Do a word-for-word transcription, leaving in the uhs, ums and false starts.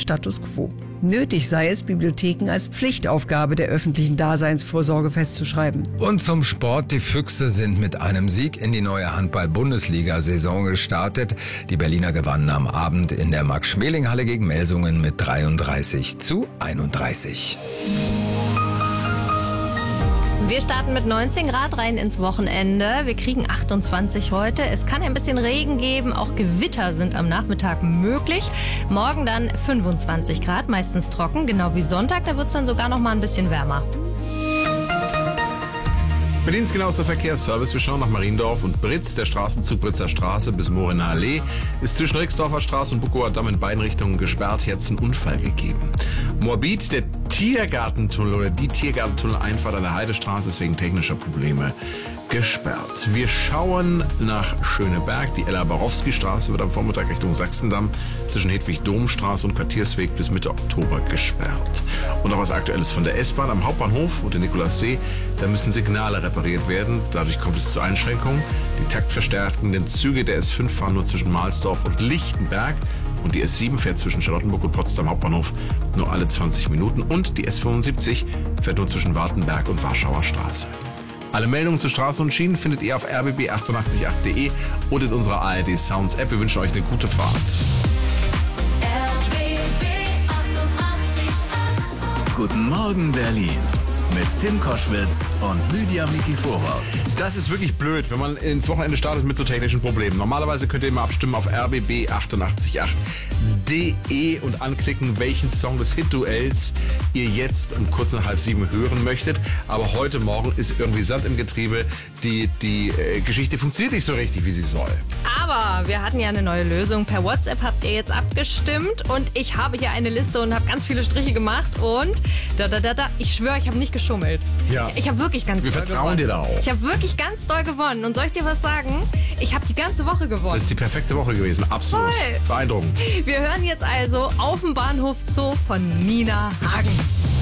Status quo. Nötig sei es, Bibliotheken als Pflichtaufgabe der öffentlichen Daseinsvorsorge festzuschreiben. Und zum Sport. Die Füchse sind mit einem Sieg in die neue Handball-Bundesliga-Saison gestartet. Die Berliner gewannen am Abend in der Max-Schmeling-Halle gegen Melsungen mit dreiunddreißig zu einunddreißig. Wir starten mit neunzehn Grad rein ins Wochenende. Wir kriegen achtundzwanzig heute. Es kann ein bisschen Regen geben. Auch Gewitter sind am Nachmittag möglich. Morgen dann fünfundzwanzig Grad, meistens trocken, genau wie Sonntag. Da wird es dann sogar noch mal ein bisschen wärmer. Berlins genauester Verkehrsservice. Wir schauen nach Mariendorf und Britz. Der Straßenzug Britzer Straße bis Morener Allee ist zwischen Rixdorfer Straße und Buckower Damm in beiden Richtungen gesperrt. Hier hat es einen Unfall gegeben. Moabit, der Tiergartentunnel oder die Tiergartentunnel-Einfahrt an der Heidestraße ist wegen technischer Probleme gesperrt. Wir schauen nach Schöneberg. Die Ella Barowski-Straße wird am Vormittag Richtung Sachsendamm zwischen Hedwig-Dom-Straße und Quartiersweg bis Mitte Oktober gesperrt. Und noch was Aktuelles von der S-Bahn am Hauptbahnhof und der Nikolassee. Da müssen Signale repariert werden. Dadurch kommt es zu Einschränkungen. Die taktverstärkenden Züge der S fünf fahren nur zwischen Mahlsdorf und Lichtenberg. Und die S sieben fährt zwischen Charlottenburg und Potsdam Hauptbahnhof nur alle zwanzig Minuten. Und die S fünfundsiebzig fährt nur zwischen Wartenberg und Warschauer Straße. Alle Meldungen zu Straßen und Schienen findet ihr auf r b b acht acht acht punkt de oder in unserer A R D Sounds App. Wir wünschen euch eine gute Fahrt. R B B achtundachtzig Komma acht. Guten Morgen Berlin mit Tim Koschwitz und Lydia Mikifora. Das ist wirklich blöd, wenn man ins Wochenende startet mit so technischen Problemen. Normalerweise könnt ihr immer abstimmen auf r b b achtundachtzig Komma acht punkt de und anklicken, welchen Song des Hit-Duells ihr jetzt um kurz nach halb sieben hören möchtet. Aber heute Morgen ist irgendwie Sand im Getriebe. Die, die äh, Geschichte funktioniert nicht so richtig, wie sie soll. Aber wir hatten ja eine neue Lösung. Per WhatsApp habt ihr jetzt abgestimmt und ich habe hier eine Liste und habe ganz viele Striche gemacht und da, da, da, da. Ich schwöre, ich habe nicht geschummelt. Ja. Ich habe wirklich ganz Wir doll vertrauen gewonnen. dir da auch. Ich habe wirklich ganz doll gewonnen. Und soll ich dir was sagen? Ich habe die ganze Woche gewonnen. Das ist die perfekte Woche gewesen, absolut. Voll. Beeindruckend. Wir hören jetzt also auf dem Bahnhof Zoo von Nina Hagen.